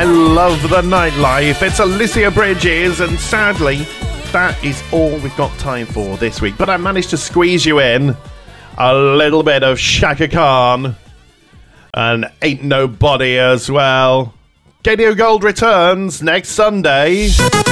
I love the nightlife. It's Alicia Bridges, and sadly, that is all we've got time for this week. But I managed to squeeze you in a little bit of Shaka Khan and Ain't Nobody as well. KDO Gold returns next Sunday.